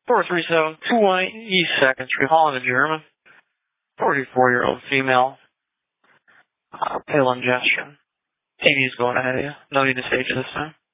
437-218 East 2nd Street, Holland, German. 44-year-old female. Pale ingestion. TV's going ahead of you. No need to stage this time.